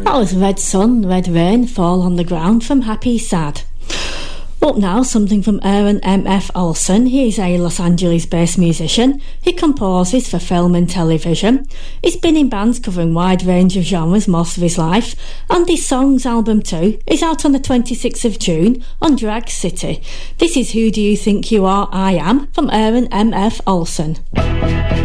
That was Red Sun, Red Rain, Fall on the Ground from Happy Sad. Up now, something from Aaron M.F. Olson. He is a Los Angeles-based musician. He composes for film and television. He's been in bands covering a wide range of genres most of his life, and his Songs album 2 is out on the 26th of June on Drag City. This is Who Do You Think You Are, I Am from Aaron M.F. Olson.